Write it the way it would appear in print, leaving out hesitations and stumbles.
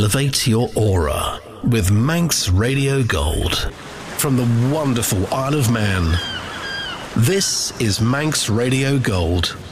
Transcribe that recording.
Elevate your aura with Manx Radio Gold. From the wonderful Isle of Man, this is Manx Radio Gold.